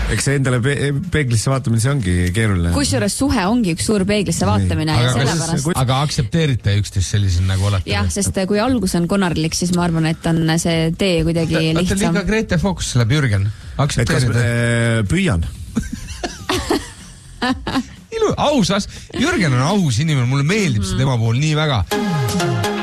Eks see endale peeglisse vaatamine, see ongi keeruline. Kusjuures suhe ongi üks suur peeglisse vaatamine ja sellepärast... Aga aktsepteerite üksteist sellisel nagu olete? Jah, sest kui algus on konarlik, siis ma arvan, et on see tee kuidagi lihtsam. Liiga Grete Focus läheb Jürgen. Aktsepteerite? Püüan. Ausas. Jürgen on aus inimene, mulle meeldib see tema pool nii väga.